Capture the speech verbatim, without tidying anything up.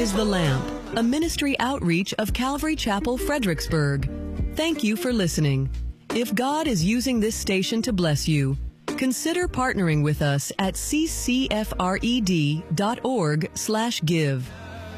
is The Lamp, a ministry outreach of Calvary Chapel, Fredericksburg. Thank you for listening. If God is using this station to bless you, consider partnering with us at c c f r e d dot org slash give.